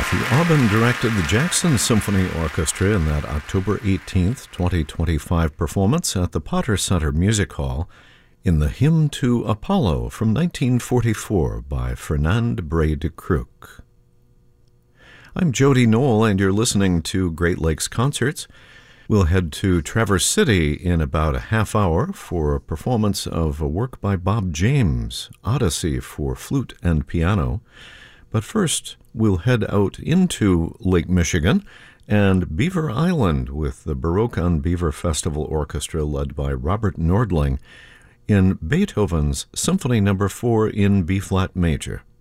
Matthew Aubin directed the Jackson Symphony Orchestra in that October 18th, 2025 performance at the Potter Center Music Hall in the Hymn to Apollo from 1944 by Fernand Bray-de-Crook. I'm Jody Knoll, and you're listening to Great Lakes Concerts. We'll head to Traverse City in about a half hour for a performance of a work by Bob James, Odyssey for flute and piano. But first, we'll head out into Lake Michigan and Beaver Island with the Baroque on Beaver Festival Orchestra led by Robert Nordling in Beethoven's Symphony No. 4 in B-flat major.